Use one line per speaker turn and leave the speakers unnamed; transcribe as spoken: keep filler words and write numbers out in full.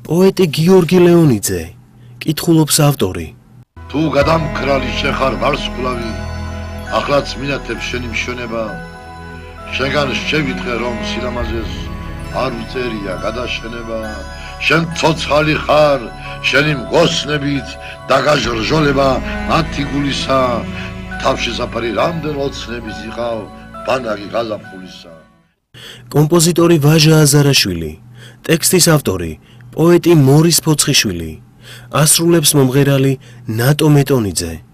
პოეტი გიორგი ლეონიძე, კითხულობს ავტორი.
თუ გადამქრალი შეხარ ვარსკვლავი, ახლაც მინათებს შენი მშვენება, შენგან შევიტყე რომ სილამაზეს არ უწერია გადაშენება, შენ ცოცხალი ხარ, შენი მგოსნებით დაგაჟრჟოლება მათი გულისა, თავში საფარი რამდენ ოცნების იყავ, ბანაკი გაზაფხულისა.
კომპოზიტორი ვაჟა აზარაშვილი, ტექსტის ავტორი, პოეტი მორის ფოცხიშვილი, ასრულებს მომღერალი ნატო მეტონიძე.